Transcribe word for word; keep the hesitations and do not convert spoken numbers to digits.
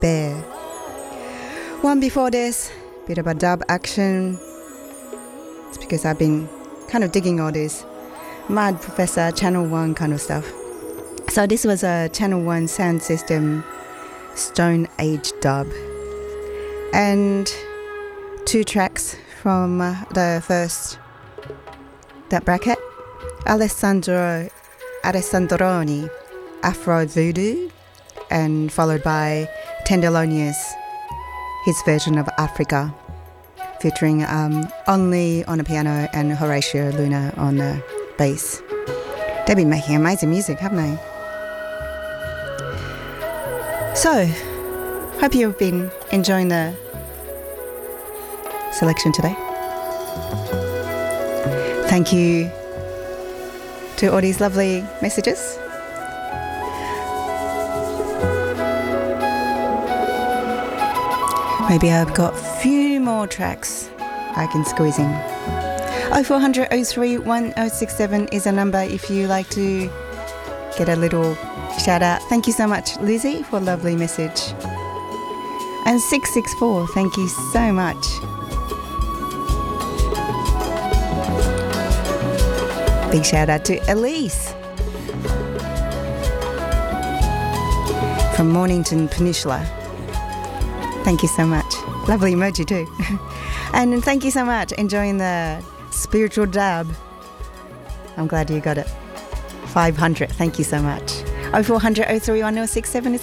Bear. One before this, bit of a dub action. It's because I've been kind of digging all this Mad Professor Channel One kind of stuff. So this was a Channel One sound system Stone Age dub. And two tracks from uh, the first that bracket, Alessandro Alessandroni, Afro Voodoo, and followed by Tenderlonius, his version of Africa, featuring um, Only on the piano and Horatio Luna on the bass. They've been making amazing music, haven't they? So, hope you've been enjoying the selection today. Thank you to all these lovely messages. Maybe I've got a few more tracks I can squeeze in. oh four hundred oh three one oh six seven is a number if you like to get a little shout out. Thank you so much, Lizzie, for a lovely message. And six six four, thank you so much. Big shout out to Elise from Mornington Peninsula. Thank you so much. Lovely emoji too. And thank you so much. Enjoying the spiritual dub. I'm glad you got it. five hundred. Thank you so much. oh four hundred oh three one oh six seven is